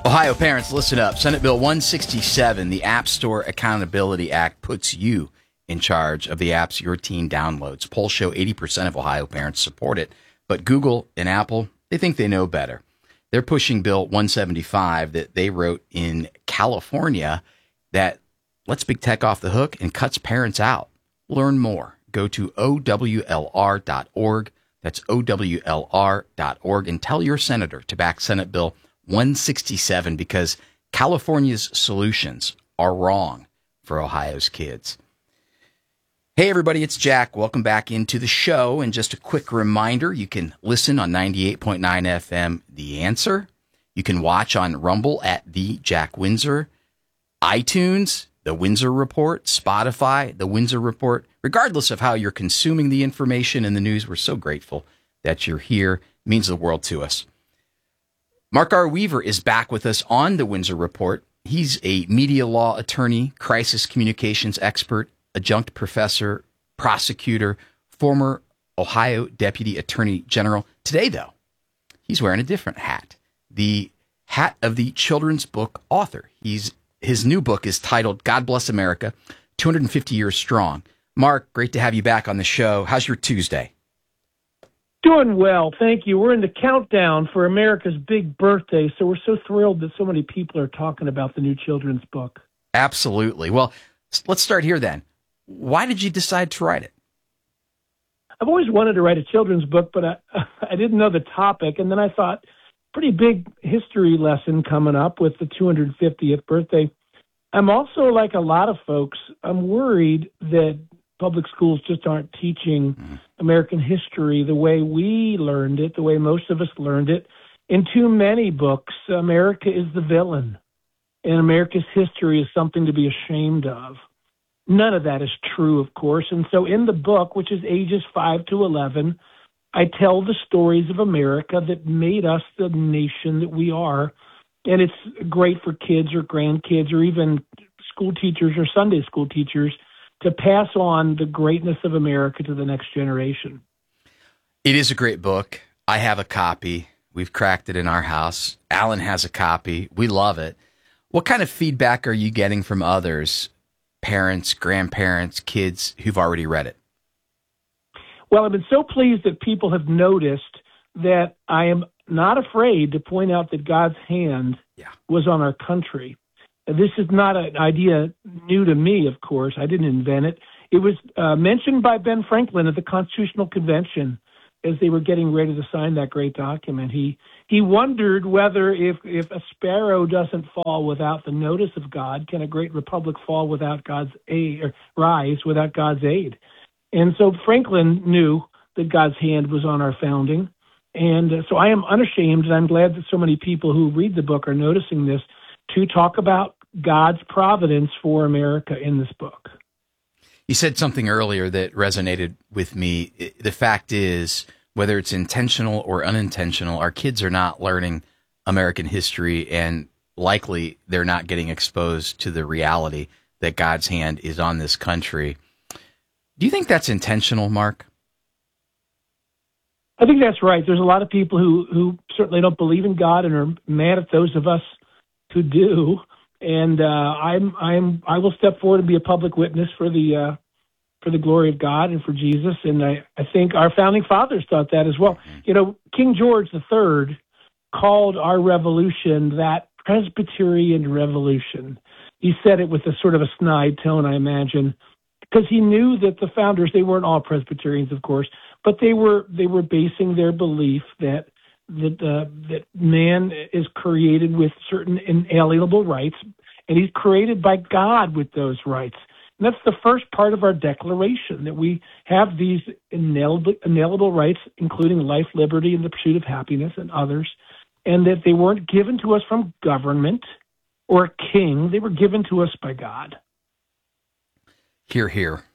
Ohio parents, listen up. Senate Bill 167, the App Store Accountability Act, puts you in charge of the apps your teen downloads. Polls show 80% of Ohio parents support it, but Google and Apple, they think they know better. They're pushing Bill 175 that they wrote in California that lets big tech off the hook and cuts parents out. Learn more. Go to OWLR.org. That's OWLR.org, and tell your senator to back Senate Bill 167 because California's solutions are wrong for Ohio's kids. Hey, everybody, it's Jack. Welcome back into the show. And just a quick reminder, you can listen on 98.9 FM, The Answer. You can watch on Rumble at The Jack Windsor, iTunes, The Windsor Report, Spotify, The Windsor Report. Regardless of how you're consuming the information and the news, we're so grateful that you're here. It means the world to us. Mark R. Weaver is back with us on The Windsor Report. He's a media law attorney, crisis communications expert, adjunct professor, prosecutor, former Ohio Deputy Attorney General. Today, though, he's wearing a different hat, the hat of the children's book author. His new book is titled God Bless America, 250 Years Strong. Mark, great to have you back on the show. How's your Tuesday? Doing well, thank you. We're in the countdown for America's big birthday, so we're so thrilled that so many people are talking about the new children's book. Absolutely. Well, let's start here then. Why did you decide to write it? I've always wanted to write a children's book, but I didn't know the topic, and then I thought, pretty big history lesson coming up with the 250th birthday. I'm also, like a lot of folks, I'm worried that public schools just aren't teaching American history the way we learned it, the way most of us learned it. In too many books, America is the villain, and America's history is something to be ashamed of. None of that is true, of course. And so in the book, which is ages 5 to 11, I tell the stories of America that made us the nation that we are. And it's great for kids or grandkids or even school teachers or Sunday school teachers to pass on the greatness of America to the next generation. It is a great book. I have a copy. We've cracked it in our house. Alan has a copy. We love it. What kind of feedback are you getting from others, parents, grandparents, kids who've already read it? Well, I've been so pleased that people have noticed that I am not afraid to point out that God's hand was on our country. This is not an idea new to me, of course. I didn't invent it. It was mentioned by Ben Franklin at the Constitutional Convention as they were getting ready to sign that great document. He wondered whether if a sparrow doesn't fall without the notice of God, can a great republic fall without God's aid, or rise without God's aid? And so Franklin knew that God's hand was on our founding. And so I am unashamed, and I'm glad that so many people who read the book are noticing this, to talk about God's providence for America in this book. You said something earlier that resonated with me. The fact is, whether it's intentional or unintentional, our kids are not learning American history, and likely they're not getting exposed to the reality that God's hand is on this country. Do you think that's intentional, Mark? I think that's right. There's a lot of people who certainly don't believe in God and are mad at those of us who do. And I will step forward and be a public witness for the glory of God and for Jesus. And I think our founding fathers thought that as well. You know, King George III called our revolution that Presbyterian revolution. He said it with a sort of a snide tone, I imagine, because he knew that the founders, they weren't all Presbyterians, of course, but they were basing their belief that man is created with certain inalienable rights, and he's created by God with those rights. And that's the first part of our declaration, that we have these inalienable rights, including life, liberty, and the pursuit of happiness and others, and that they weren't given to us from government or a king. They were given to us by God. Hear, hear.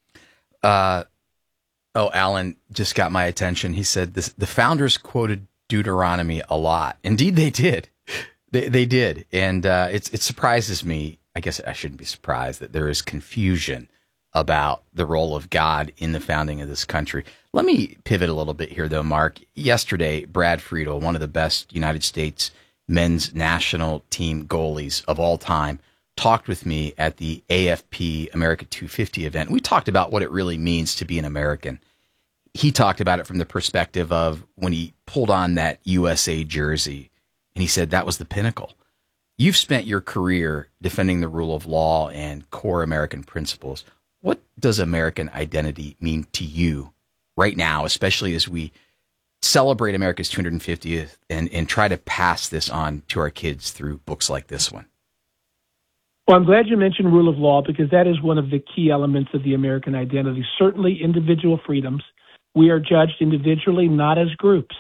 Alan just got my attention. He said the founders quoted Deuteronomy a lot. Indeed, they did. They did. And it surprises me. I guess I shouldn't be surprised that there is confusion about the role of God in the founding of this country. Let me pivot a little bit here, though, Mark. Yesterday, Brad Friedel, one of the best United States men's national team goalies of all time, talked with me at the AFP America 250 event. We talked about what it really means to be an American. He talked about it from the perspective of when he pulled on that USA jersey, and he said that was the pinnacle. You've spent your career defending the rule of law and core American principles. What does American identity mean to you right now, especially as we celebrate America's 250th and try to pass this on to our kids through books like this one? Well, I'm glad you mentioned rule of law, because that is one of the key elements of the American identity. Certainly individual freedoms. We are judged individually, not as groups.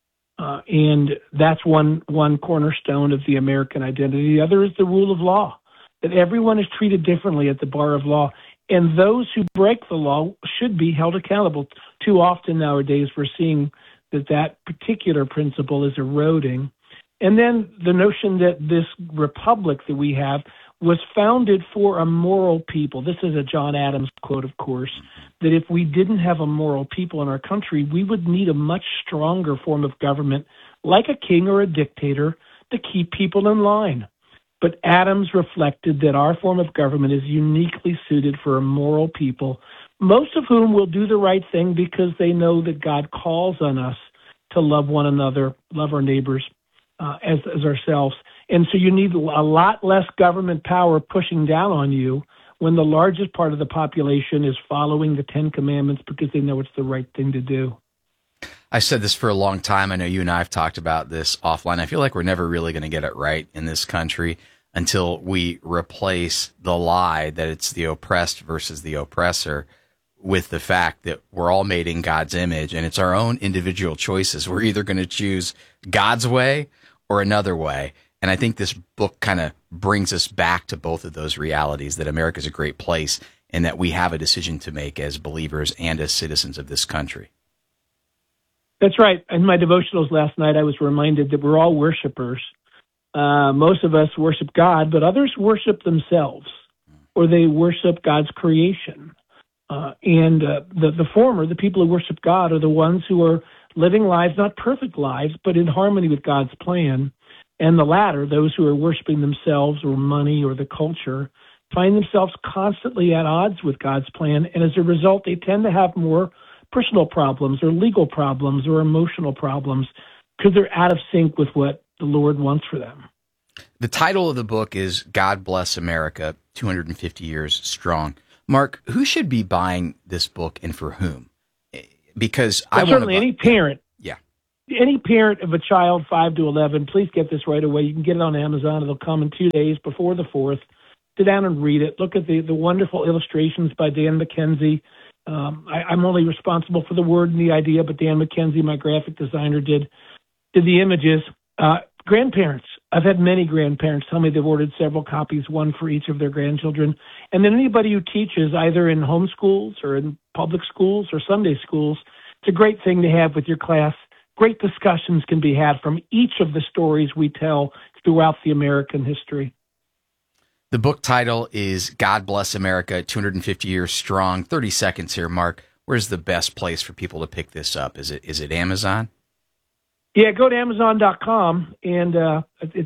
And that's one cornerstone of the American identity. The other is the rule of law, that everyone is treated differently at the bar of law. And those who break the law should be held accountable. Too often nowadays we're seeing that particular principle is eroding. And then the notion that this republic that we have was founded for a moral people. This is a John Adams quote, of course, that if we didn't have a moral people in our country, we would need a much stronger form of government, like a king or a dictator, to keep people in line. But Adams reflected that our form of government is uniquely suited for a moral people, most of whom will do the right thing because they know that God calls on us to love one another, love our neighbors as ourselves. And so you need a lot less government power pushing down on you when the largest part of the population is following the Ten Commandments because they know it's the right thing to do. I said this for a long time. I know you and I have talked about this offline. I feel like we're never really going to get it right in this country until we replace the lie that it's the oppressed versus the oppressor with the fact that we're all made in God's image and it's our own individual choices. We're either going to choose God's way or another way. And I think this book kind of brings us back to both of those realities, that America's a great place and that we have a decision to make as believers and as citizens of this country. That's right. In my devotionals last night, I was reminded that we're all worshipers. Most of us worship God, but others worship themselves, or they worship God's creation. And the former, the people who worship God, are the ones who are living lives, not perfect lives, but in harmony with God's plan. And the latter, those who are worshiping themselves or money or the culture, find themselves constantly at odds with God's plan. And as a result, they tend to have more personal problems or legal problems or emotional problems because they're out of sync with what the Lord wants for them. The title of the book is God Bless America, 250 Years Strong. Mark, who should be buying this book and for whom? Because certainly any parent. Yeah. Any parent of a child 5 to 11, please get this right away. You can get it on Amazon. It'll come in 2 days before the 4th. Sit down and read it. Look at the wonderful illustrations by Dan McKenzie. I'm only responsible for the word and the idea, but Dan McKenzie, my graphic designer, did the images. Grandparents. I've had many grandparents tell me they've ordered several copies, one for each of their grandchildren. And then anybody who teaches either in homeschools or in public schools or Sunday schools, it's a great thing to have with your class. Great discussions can be had from each of the stories we tell throughout the American history. The book title is God Bless America, 250 Years Strong. 30 seconds here, Mark. Where's the best place for people to pick this up? Is it Amazon? Yeah, go to Amazon.com, and it's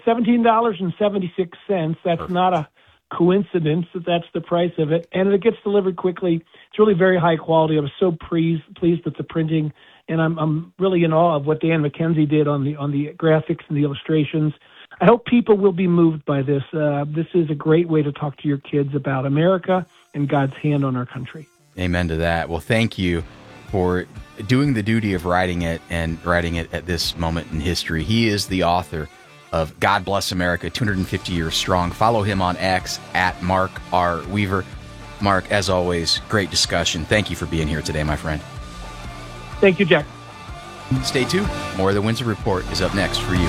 $17.76. That's Perfect. Not a coincidence that that's the price of it, and it gets delivered quickly. It's really very high quality. I was so pleased with the printing, and I'm really in awe of what Dan McKenzie did on the graphics and the illustrations. I hope people will be moved by this. This is a great way to talk to your kids about America and God's hand on our country. Amen to that. Well, thank you for doing the duty of writing it and writing it at this moment in history. He is the author of God Bless America, 250 Years Strong. Follow him on X at Mark R. Weaver. Mark, as always, great discussion. Thank you for being here today, my friend. Thank you, Jack. Stay tuned. More of the Windsor Report is up next for you.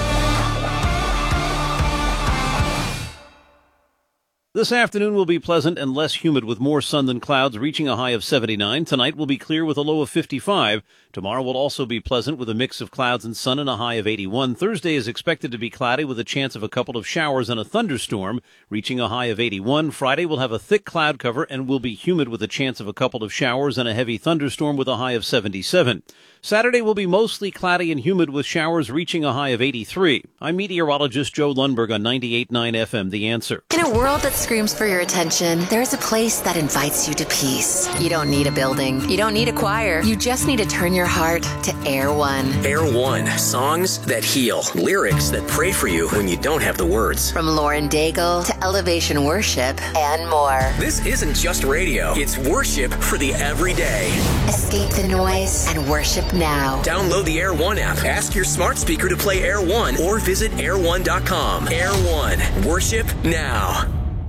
This afternoon will be pleasant and less humid with more sun than clouds, reaching a high of 79. Tonight will be clear with a low of 55. Tomorrow will also be pleasant with a mix of clouds and sun and a high of 81. Thursday is expected to be cloudy with a chance of a couple of showers and a thunderstorm, reaching a high of 81. Friday will have a thick cloud cover and will be humid with a chance of a couple of showers and a heavy thunderstorm with a high of 77. Saturday will be mostly cloudy and humid with showers reaching a high of 83. I'm meteorologist Joe Lundberg on 98.9 FM, The Answer. In a world that screams for your attention, there's a place that invites you to peace. You don't need a building. You don't need a choir. You just need to turn your heart to Air One. Air One. Songs that heal. Lyrics that pray for you when you don't have the words. From Lauren Daigle to Elevation Worship and more. This isn't just radio. It's worship for the everyday. Escape the noise and worship now. Download the Air One app. Ask your smart speaker to play Air One or visit air1.com. Air One. Worship now.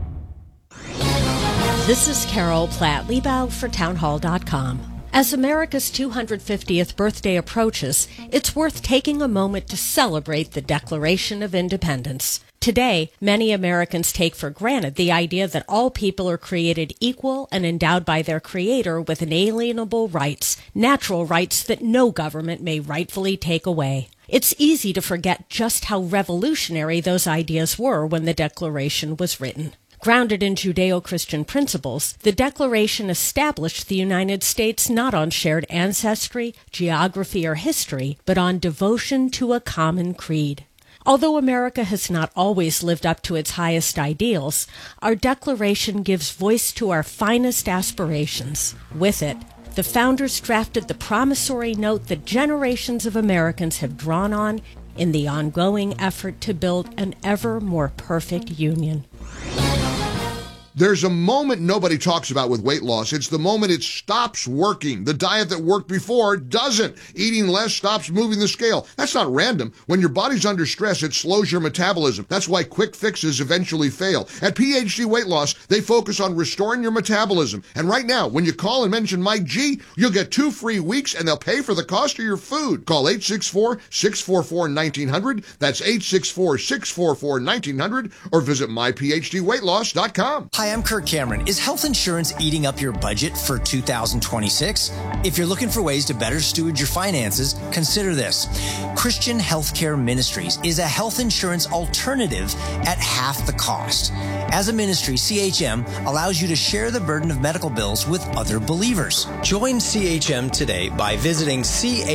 This is Carol Platt-Liebau for townhall.com. As America's 250th birthday approaches, it's worth taking a moment to celebrate the Declaration of Independence. Today, many Americans take for granted the idea that all people are created equal and endowed by their Creator with inalienable rights, natural rights that no government may rightfully take away. It's easy to forget just how revolutionary those ideas were when the Declaration was written. Grounded in Judeo-Christian principles, the Declaration established the United States not on shared ancestry, geography, or history, but on devotion to a common creed. Although America has not always lived up to its highest ideals, our Declaration gives voice to our finest aspirations. With it, the founders drafted the promissory note that generations of Americans have drawn on in the ongoing effort to build an ever more perfect union. There's a moment nobody talks about with weight loss. It's the moment it stops working. The diet that worked before doesn't. Eating less stops moving the scale. That's not random. When your body's under stress, it slows your metabolism. That's why quick fixes eventually fail. At PhD Weight Loss, they focus on restoring your metabolism. And right now, when you call and mention Mike G, you'll get 2 free weeks and they'll pay for the cost of your food. Call 864-644-1900. That's 864-644-1900 or visit myphdweightloss.com. Hi, I'm Kirk Cameron. Is health insurance eating up your budget for 2026? If you're looking for ways to better steward your finances, consider this. Christian Healthcare Ministries is a health insurance alternative at half the cost. As a ministry, CHM allows you to share the burden of medical bills with other believers. Join CHM today by visiting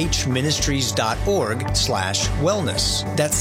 chministries.org/wellness. That's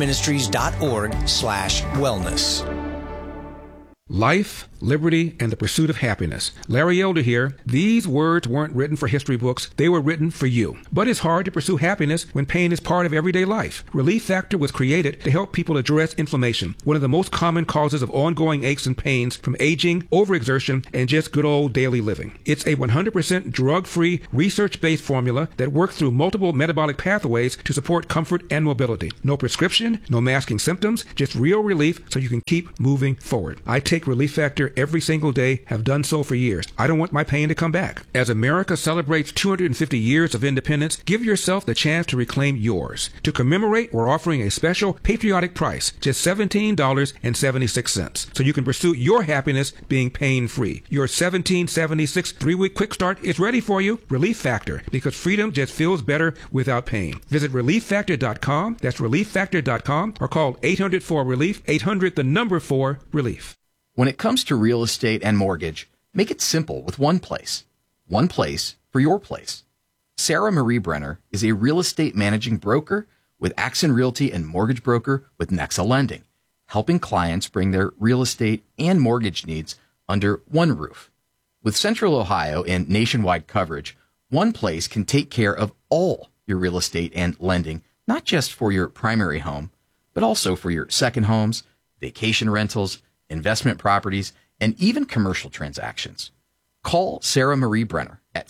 chministries.org/wellness. Life, liberty, and the pursuit of happiness. Larry Elder here. These words weren't written for history books. They were written for you. But it's hard to pursue happiness when pain is part of everyday life. Relief Factor was created to help people address inflammation, one of the most common causes of ongoing aches and pains from aging, overexertion, and just good old daily living. It's a 100% drug-free, research-based formula that works through multiple metabolic pathways to support comfort and mobility. No prescription, no masking symptoms, just real relief so you can keep moving forward. I take Relief Factor every single day, have done so for years. I don't want my pain to come back. As America celebrates 250 years of independence, give yourself the chance to reclaim yours. To commemorate, we're offering a special patriotic price, just $17.76, so you can pursue your happiness being pain-free. Your $17.76 3-week quick start is ready for you. Relief Factor, because freedom just feels better without pain. Visit ReliefFactor.com, that's ReliefFactor.com, or call 800-4-RELIEF, 800-4-RELIEF. When it comes to real estate and mortgage, make it simple with one place. One place for your place. Sarah Marie Brenner is a real estate managing broker with Axon Realty and mortgage broker with Nexa Lending, helping clients bring their real estate and mortgage needs under one roof. With Central Ohio and nationwide coverage, one place can take care of all your real estate and lending, not just for your primary home, but also for your second homes, vacation rentals, investment properties, and even commercial transactions. Call Sarah Marie Brenner at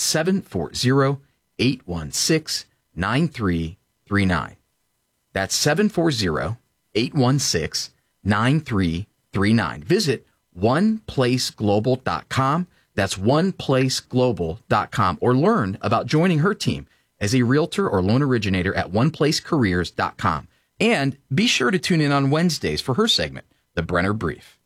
740-816-9339. That's 740-816-9339. Visit oneplaceglobal.com. That's oneplaceglobal.com, or learn about joining her team as a realtor or loan originator at oneplacecareers.com. And be sure to tune in on Wednesdays for her segment, The Brenner Brief.